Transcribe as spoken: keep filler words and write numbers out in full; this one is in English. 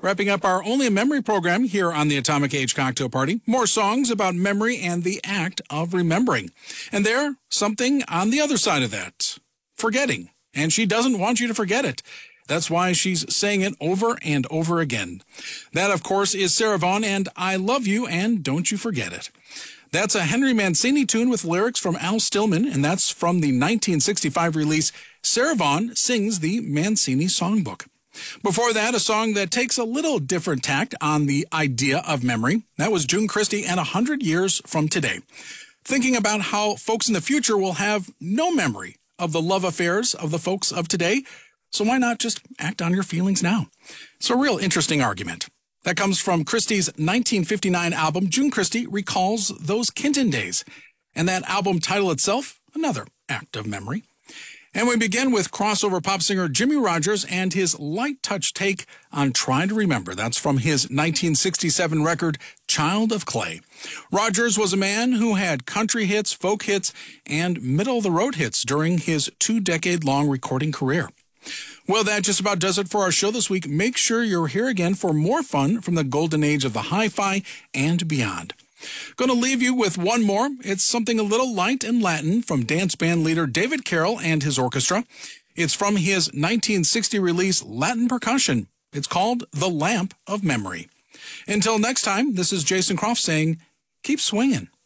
Wrapping up our Only a Memory program here on the Atomic Age Cocktail Party. More songs about memory and the act of remembering. And there, something on the other side of that. Forgetting. And she doesn't want you to forget it. That's why she's saying it over and over again. That, of course, is Sarah Vaughan and I Love You and Don't You Forget It. That's a Henry Mancini tune with lyrics from Al Stillman, and that's from the nineteen sixty-five release Sarah Vaughan Sings the Mancini Songbook. Before that, a song that takes a little different tact on the idea of memory. That was June Christy and one hundred years from Today. Thinking about how folks in the future will have no memory of the love affairs of the folks of today. So why not just act on your feelings now? It's a real interesting argument. That comes from Christie's nineteen fifty-nine album, June Christy Recalls Those Kinton Days. And that album title itself, another act of memory. And we begin with crossover pop singer Jimmie Rodgers and his light touch take on Try to Remember. That's from his nineteen sixty-seven record, Child of Clay. Rodgers was a man who had country hits, folk hits, and middle-of-the-road hits during his two-decade-long recording career. Well, that just about does it for our show this week. Make sure you're here again for more fun from the golden age of the hi-fi and beyond. Going to leave you with one more. It's something a little light and Latin from dance band leader David Carroll and his orchestra. It's from his nineteen sixty release Latin Percussion. It's called The Lamp of Memory. Until next time, this is Jason Croft saying, keep swinging.